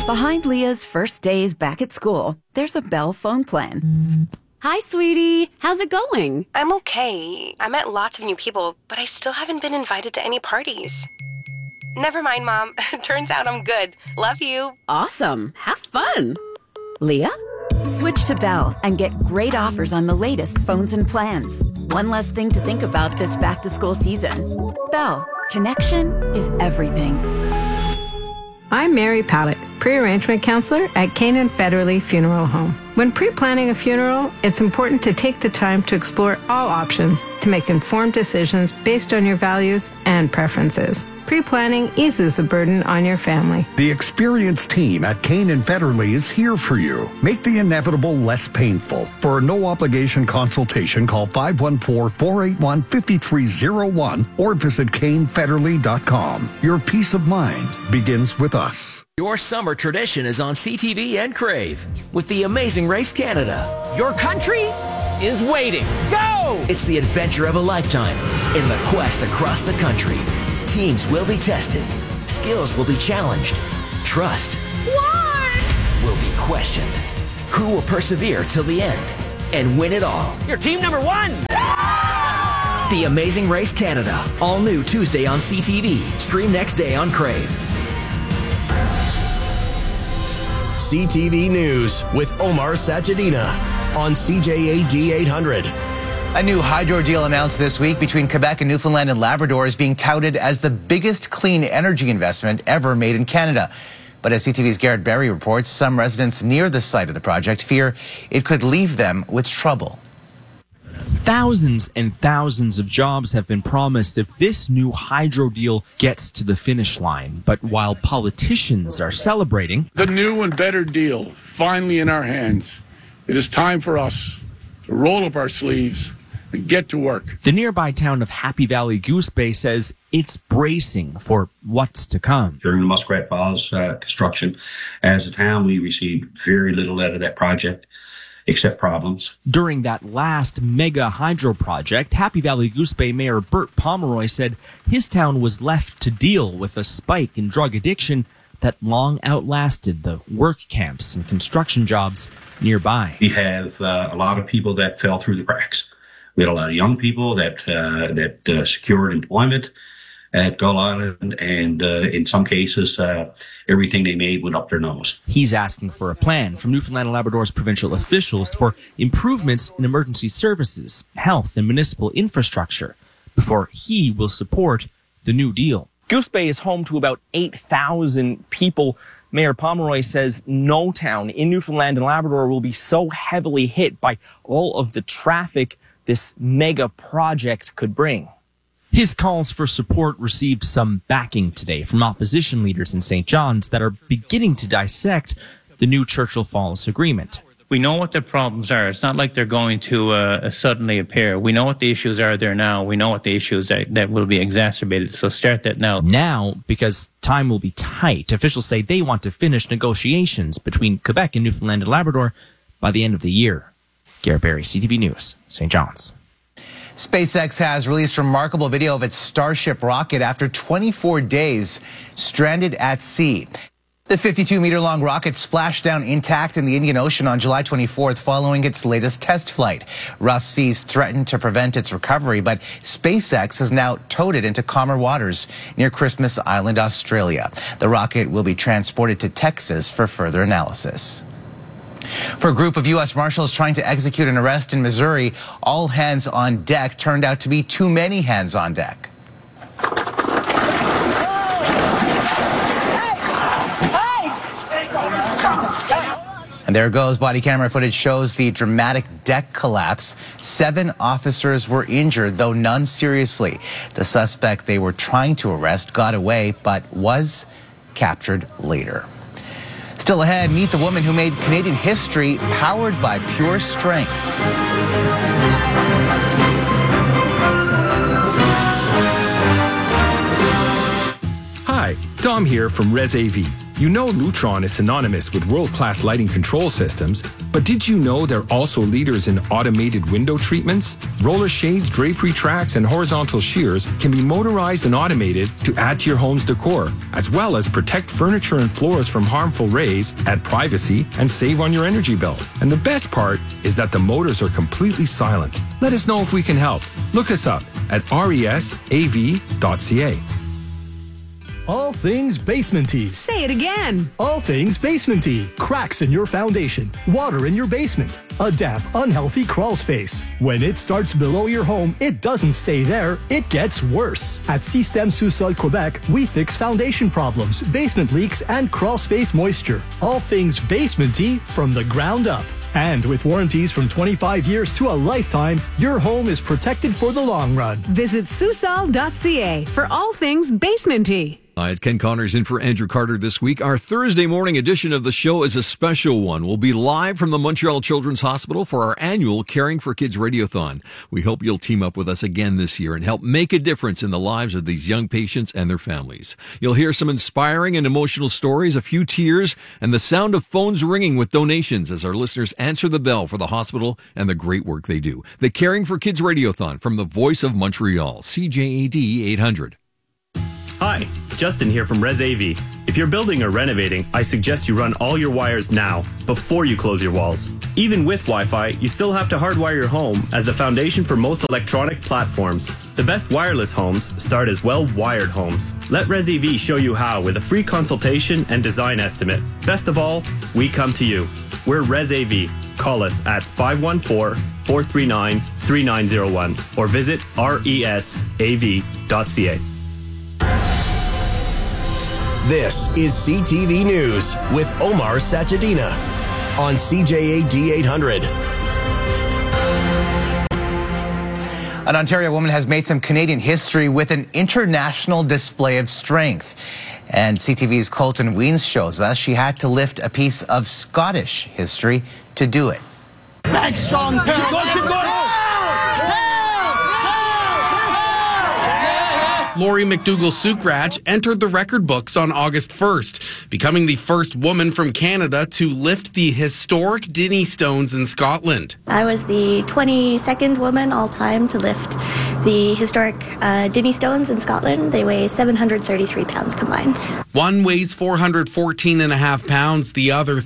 Behind Leah's first days back at school, there's a Bell phone plan. Hi, sweetie. How's it going? I'm okay. I met lots of new people, but I still haven't been invited to any parties. Never mind, Mom. Turns out I'm good. Love you. Awesome. Have fun. Leah? Switch to Bell and get great offers on the latest phones and plans. One less thing to think about this back-to-school season. Bell. Connection is everything. I'm Mary Pallett, pre-arrangement counselor at Canaan Federally Funeral Home. When pre-planning a funeral, it's important to take the time to explore all options to make informed decisions based on your values and preferences. Pre-planning eases the burden on your family. The experienced team at Canaan Federally is here for you. Make the inevitable less painful. For a no-obligation consultation, call 514-481-5301 or visit canefederally.com. Your peace of mind begins with us. Your summer tradition is on CTV and Crave with The Amazing Race Canada. Your country is waiting. Go! It's the adventure of a lifetime in the quest across the country. Teams will be tested. Skills will be challenged. Trust will be questioned. Who will persevere till the end and win it all? You're team number one! The Amazing Race Canada. All new Tuesday on CTV. Stream next day on Crave. CTV News with Omar Sachedina on CJAD 800. A new hydro deal announced this week between Quebec and Newfoundland and Labrador is being touted as the biggest clean energy investment ever made in Canada. But as CTV's Garrett Berry reports, some residents near the site of the project fear it could leave them with trouble. Thousands and thousands of jobs have been promised if this new hydro deal gets to the finish line. But while politicians are celebrating, the new and better deal finally in our hands, it is time for us to roll up our sleeves and get to work. The nearby town of Happy Valley Goose Bay says it's bracing for what's to come. During the Muskrat Falls construction, as a town, we received very little out of that project, except problems. During that last mega hydro project, Happy Valley Goose Bay Mayor Bert Pomeroy said his town was left to deal with a spike in drug addiction that long outlasted the work camps and construction jobs nearby. We have a lot of people that fell through the cracks. We had a lot of young people that secured employment at Gull Island, and in some cases, everything they made went up their nose. He's asking for a plan from Newfoundland and Labrador's provincial officials for improvements in emergency services, health, and municipal infrastructure before he will support the new deal. Goose Bay is home to about 8,000 people. Mayor Pomeroy says no town in Newfoundland and Labrador will be so heavily hit by all of the traffic this mega project could bring. His calls for support received some backing today from opposition leaders in St. John's that are beginning to dissect the new Churchill Falls agreement. We know what the problems are. It's not like they're going to suddenly appear. We know what the issues are there now. We know what the issues that will be exacerbated. So start that now. Now, because time will be tight, officials say they want to finish negotiations between Quebec and Newfoundland and Labrador by the end of the year. Garrett Berry, CTV News, St. John's. SpaceX has released remarkable video of its Starship rocket after 24 days stranded at sea. The 52-meter-long rocket splashed down intact in the Indian Ocean on July 24th following its latest test flight. Rough seas threatened to prevent its recovery, but SpaceX has now towed it into calmer waters near Christmas Island, Australia. The rocket will be transported to Texas for further analysis. For a group of U.S. Marshals trying to execute an arrest in Missouri, all hands on deck turned out to be too many hands on deck. And there goes. Body camera footage shows the dramatic deck collapse. 7 officers were injured, though none seriously. The suspect they were trying to arrest got away, but was captured later. Still ahead, meet the woman who made Canadian history powered by pure strength. Hi, Dom here from Res AV. You know Lutron is synonymous with world-class lighting control systems, but did you know they're also leaders in automated window treatments? Roller shades, drapery tracks, and horizontal shears can be motorized and automated to add to your home's decor, as well as protect furniture and floors from harmful rays, add privacy, and save on your energy bill. And the best part is that the motors are completely silent. Let us know if we can help. Look us up at resav.ca. All things basementy. Say it again. All things basementy. Cracks in your foundation. Water in your basement. A damp, unhealthy crawl space. When it starts below your home, it doesn't stay there. It gets worse. At Système Sous-Sol Quebec, we fix foundation problems, basement leaks, and crawl space moisture. All things basementy from the ground up. And with warranties from 25 years to a lifetime, your home is protected for the long run. Visit Sousol.ca for all things basementy. Hi, it's Ken Connors in for Andrew Carter this week. Our Thursday morning edition of the show is a special one. We'll be live from the Montreal Children's Hospital for our annual Caring for Kids Radiothon. We hope you'll team up with us again this year and help make a difference in the lives of these young patients and their families. You'll hear some inspiring and emotional stories, a few tears, and the sound of phones ringing with donations as our listeners answer the bell for the hospital and the great work they do. The Caring for Kids Radiothon from the Voice of Montreal, CJAD 800. Hi, Justin here from Res AV. If you're building or renovating, I suggest you run all your wires now, before you close your walls. Even with Wi-Fi, you still have to hardwire your home as the foundation for most electronic platforms. The best wireless homes start as well-wired homes. Let Res AV show you how with a free consultation and design estimate. Best of all, we come to you. We're Res AV. Call us at 514-439-3901 or visit resav.ca. This is CTV News with Omar Sachedina on CJAD 800. An Ontario woman has made some Canadian history with an international display of strength. And CTV's Colton Weens shows us she had to lift a piece of Scottish history to do it. Big, strong, keep going. Lori McDougall-Sukrach entered the record books on August 1st, becoming the first woman from Canada to lift the historic Dinnie Stones in Scotland. I was the 22nd woman all time to lift the historic Dinnie Stones in Scotland. They weigh 733 pounds combined. One weighs 414.5 pounds, the other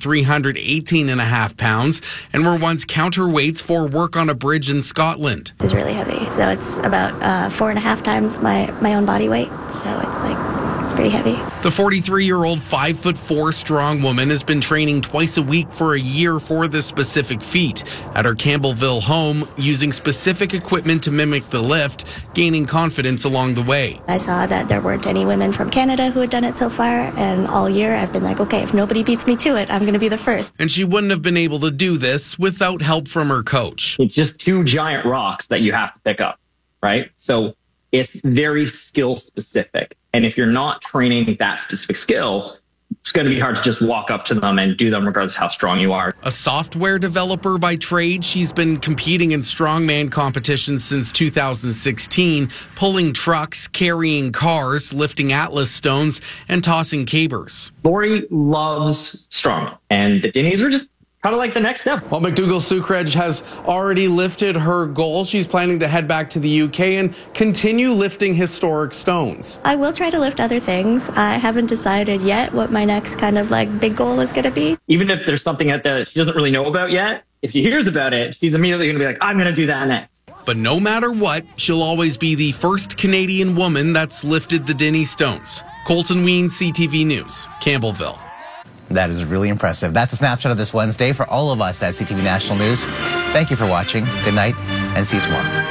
318.5 pounds, and were once counterweights for work on a bridge in Scotland. It's really heavy, so it's about 4.5 times my own body weight, so it's pretty heavy. The 43-year-old 5'4" strong woman has been training twice a week for a year for this specific feat at her Campbellville home, using specific equipment to mimic the lift, gaining confidence along the way. I saw that there weren't any women from Canada who had done it so far, and all year I've been like, okay, if nobody beats me to it, I'm going to be the first. And she wouldn't have been able to do this without help from her coach. It's just two giant rocks that you have to pick up, right? So it's very skill specific. And if you're not training that specific skill, it's going to be hard to just walk up to them and do them regardless of how strong you are. A software developer by trade, she's been competing in strongman competitions since 2016, pulling trucks, carrying cars, lifting Atlas stones, and tossing cabers. Lori loves strongman, and the Dinnies are just kind of like the next step. Well, McDougall-Sukrach has already lifted her goal. She's planning to head back to the UK and continue lifting historic stones. I will try to lift other things. I haven't decided yet what my next kind of big goal is going to be. Even if there's something out there that she doesn't really know about yet, if she hears about it, she's immediately going to be like, I'm going to do that next. But no matter what, she'll always be the first Canadian woman that's lifted the Dinnie Stones. Colton Weens, CTV News, Campbellville. That is really impressive. That's a snapshot of this Wednesday for all of us at CTV National News. Thank you for watching. Good night, and see you tomorrow.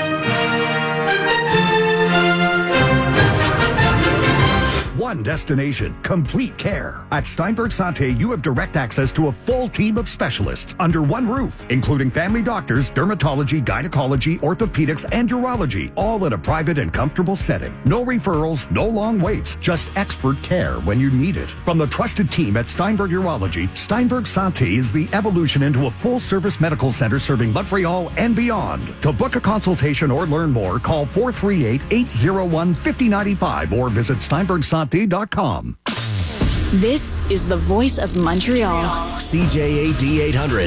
One destination, complete care. At Steinberg Santé, you have direct access to a full team of specialists under one roof, including family doctors, dermatology, gynecology, orthopedics, and urology, all in a private and comfortable setting. No referrals, no long waits, just expert care when you need it. From the trusted team at Steinberg Urology, Steinberg Santé is the evolution into a full-service medical center serving Montreal and beyond. To book a consultation or learn more, call 438-801-5095 or visit steinbergsanté.com. This is the voice of Montreal. CJAD 800.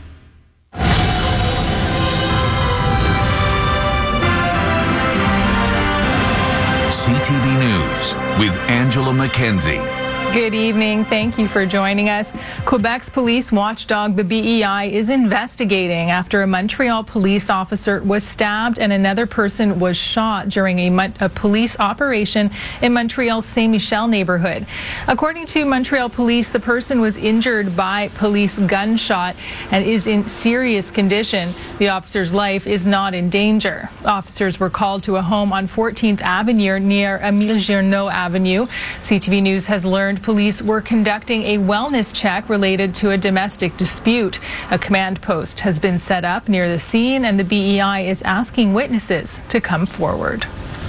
CTV News with Angela Mackenzie. Good evening. Thank you for joining us. Quebec's police watchdog, the BEI, is investigating after a Montreal police officer was stabbed and another person was shot during a police operation in Montreal's Saint-Michel neighborhood. According to Montreal police, the person was injured by police gunshot and is in serious condition. The officer's life is not in danger. Officers were called to a home on 14th Avenue near Émile Girneau Avenue. CTV News has learned police were conducting a wellness check related to a domestic dispute. A command post has been set up near the scene, and the BEI is asking witnesses to come forward.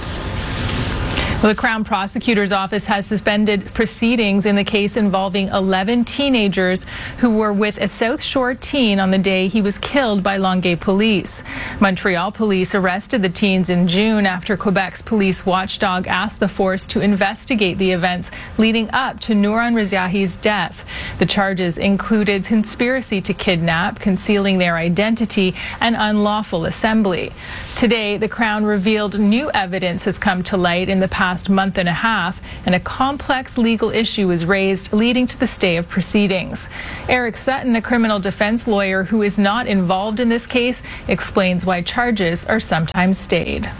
Well, the Crown Prosecutor's Office has suspended proceedings in the case involving 11 teenagers who were with a South Shore teen on the day he was killed by Longueuil police. Montreal police arrested the teens in June after Quebec's police watchdog asked the force to investigate the events leading up to Nouron Rezaei's death. The charges included conspiracy to kidnap, concealing their identity, and unlawful assembly. Today, the Crown revealed new evidence has come to light in the past month and a half, and a complex legal issue is raised, leading to the stay of proceedings. Eric Sutton, a criminal defense lawyer who is not involved in this case, explains why charges are sometimes stayed.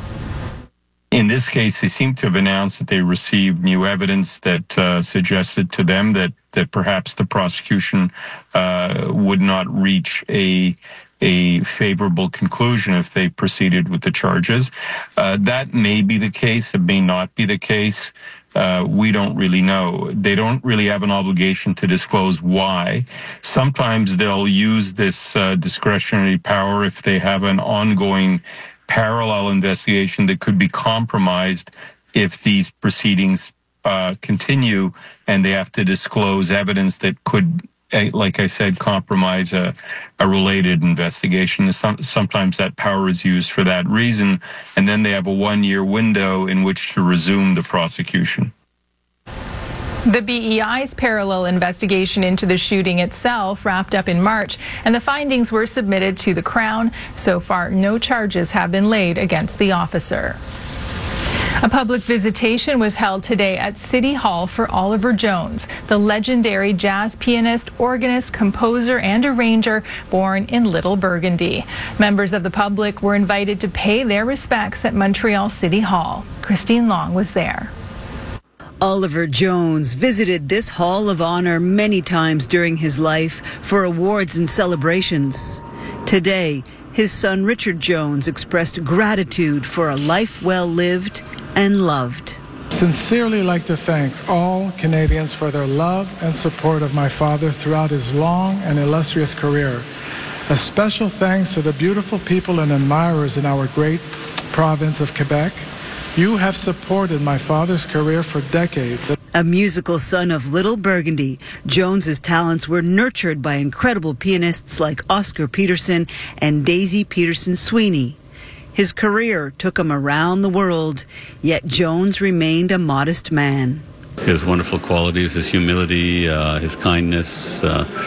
In this case, they seem to have announced that they received new evidence that suggested to them that perhaps the prosecution would not reach a favorable conclusion if they proceeded with the charges. That may be the case. It may not be the case. We don't really know. They don't really have an obligation to disclose why. Sometimes they'll use this discretionary power if they have an ongoing parallel investigation that could be compromised if these proceedings continue and they have to disclose evidence that could, like I said, compromise a related investigation. Sometimes that power is used for that reason, and then they have a 1-year window in which to resume the prosecution. The BEI's parallel investigation into the shooting itself wrapped up in March, and the findings were submitted to the Crown. So far, no charges have been laid against the officer. A public visitation was held today at City Hall for Oliver Jones, the legendary jazz pianist, organist, composer, and arranger born in Little Burgundy. Members of the public were invited to pay their respects at Montreal City Hall. Christine Long was there. Oliver Jones visited this Hall of Honor many times during his life for awards and celebrations. Today, his son Richard Jones expressed gratitude for a life well lived and loved. Sincerely like to thank all Canadians for their love and support of my father throughout his long and illustrious career. A special thanks to the beautiful people and admirers in our great province of Quebec. You have supported my father's career for decades. A musical son of Little Burgundy, Jones's talents were nurtured by incredible pianists like Oscar Peterson and Daisy Peterson Sweeney. His career took him around the world, yet Jones remained a modest man. His wonderful qualities, his humility, his kindness,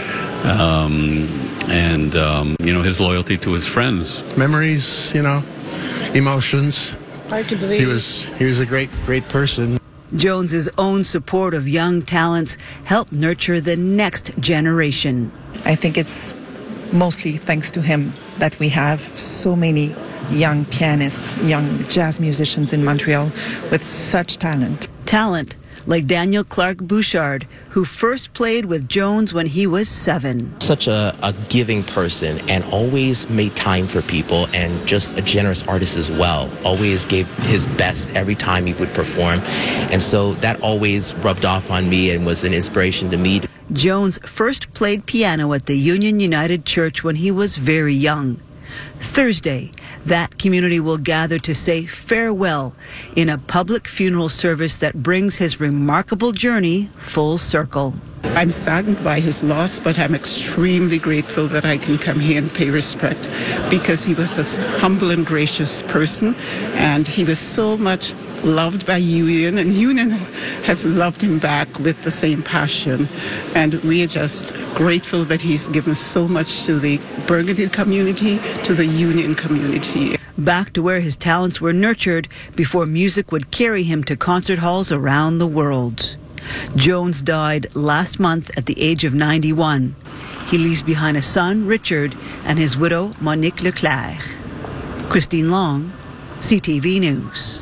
and his loyalty to his friends. Memories, emotions. Hard to believe. He was a great person. Jones's own support of young talents helped nurture the next generation. I think it's mostly thanks to him that we have so many young pianists, young jazz musicians in Montreal with such talent. Talent like Daniel Clark Bouchard, who first played with Jones when he was 7. Such a giving person and always made time for people, and just a generous artist as well. Always gave his best every time he would perform. And so that always rubbed off on me and was an inspiration to me. Jones first played piano at the Union United Church when he was very young. Thursday, that community will gather to say farewell in a public funeral service that brings his remarkable journey full circle. I'm saddened by his loss, but I'm extremely grateful that I can come here and pay respect, because he was a humble and gracious person, and he was so much loved by Union, and Union has loved him back with the same passion. And we are just grateful that he's given so much to the Burgundy community, to the Union community. Back to where his talents were nurtured before music would carry him to concert halls around the world. Jones died last month at the age of 91. He leaves behind a son, Richard, and his widow, Monique Leclerc. Christine Long, CTV News.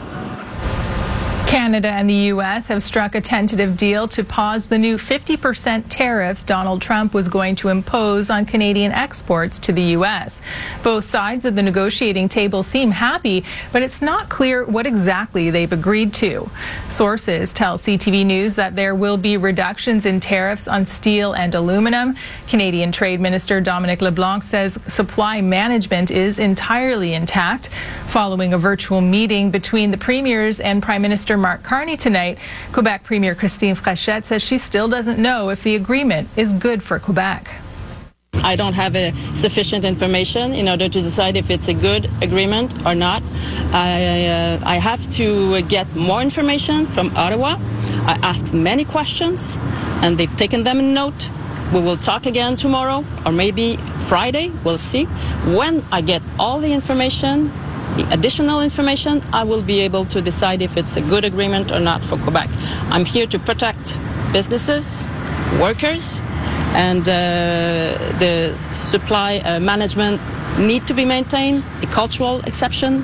Canada and the U.S. have struck a tentative deal to pause the new 50% tariffs Donald Trump was going to impose on Canadian exports to the U.S. Both sides of the negotiating table seem happy, but it's not clear what exactly they've agreed to. Sources tell CTV News that there will be reductions in tariffs on steel and aluminum. Canadian Trade Minister Dominic LeBlanc says supply management is entirely intact. Following a virtual meeting between the premiers and Prime Minister Mark Carney tonight, Quebec Premier Christine Frechette says she still doesn't know if the agreement is good for Quebec. I don't have sufficient information in order to decide if it's a good agreement or not. I have to get more information from Ottawa. I asked many questions, and they've taken them in note. We will talk again tomorrow, or maybe Friday. We'll see. When I get all the information, the additional information, I will be able to decide if it's a good agreement or not for Quebec. I'm here to protect businesses, workers, and the supply management need to be maintained, the cultural exception